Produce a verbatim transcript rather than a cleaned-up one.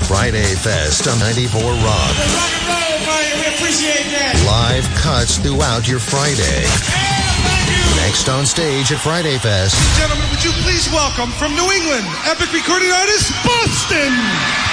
Friday Fest on ninety-four Rock. Rock and roll, Brian. We appreciate that. Live cuts throughout your Friday. Next on stage at Friday Fest. Gentlemen, would you please welcome from New England, epic recording artist, Boston.